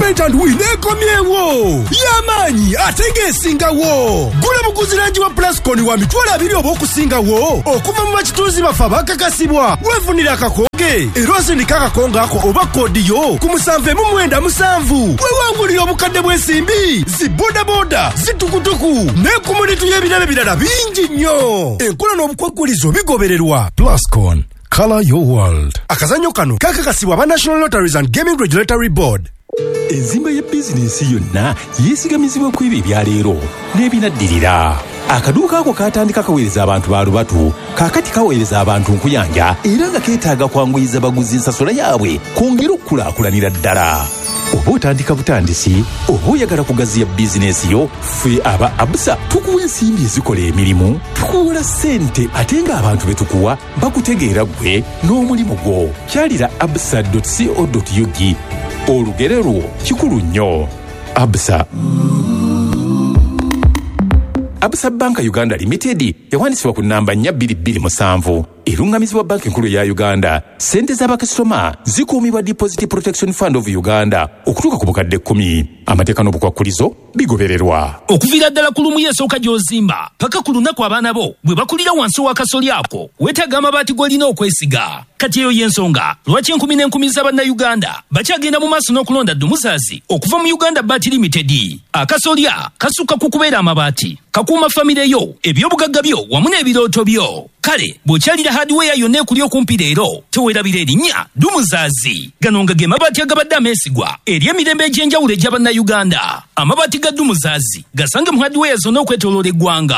Print and Win ekomyewo yamanyi atenge singawo gula mukuziranji wa Plascon wa mitwala abiri obokusingawo okuva mu bakituzi bafa bakakasibwa wefunira akakonge erosi nikakakonga ako oba kodiyo ku 797 wewangulira obukadde bw'ensimbi ziboda boda zitukutuku ne kumunitu y'ebirabe birala bingi nnyo enkola n'obukwakulizo bigobererwa. Plascon, color your world. Akazanyo kano kakakasibwa aba National Lotteries and Gaming Regulatory Board. Enzimba ya bizinesi yonna yeesigamizibwa ku ebyo ebyaleero n'ebinaddirira. Akaduuka ako katandika kaweereza abantu ba lubatu kaakati kaweereza abantu nkuyanja era nga keetaaga kwanguyiza baguzi nsasula yaabwe kwongera okukulaakulanira ddala. Oba otandika butandisi oba oyagala kugaziya bizinesi yo, ffe aba Absa tukuwa ensimbi ezikola emirimu, tukuwola ssente ate ng'abantu be tukuwa bakutegeera ggwe n'omulimu gwo. Kyalira absa.co.ug. Olugero lwo kikulu nnyo. Absa. Absa Bank Uganda Limited yawandiisibwa ku nnamba 4227 erungamizibwa banki nkulu ya Uganda. Sente z'abakasitoma zikuumibwa Deposit Protection Fund of Uganda okutuuka ku bukadde 10. Amateeka n'obukwakulizo bigobererwa. Okuviira ddala ku lumu y'esooka gy'ozimba paka ku lunaku abaana bo bwe bakulira wansi w'akasolya ako weetaaga amabaati g'olina okwesiga. Kati eyo y'ensonga lwaki enkumi n'enkumi z'Abannayuganda bakyagenda mu maaso n'okulonda Dumuzazi okuva mu Uganda Bat Limited. Akasolya kasukka ku kubeera amabaati, kakuuma famire yo, ebyobugagga byo wamu n'ebirooto byo. Kale bw'okyalira hardware yonna ekuli okumpi leero teweerabira erinnya Dumuzazi. Gano nga ge mabaati agabadde ameesigwa eri emirembe egy'enjawulo egy'Abannayuganda. Amabaati ga Dumuzazi gasange mu hardware zonna okwetooloola eggwanga.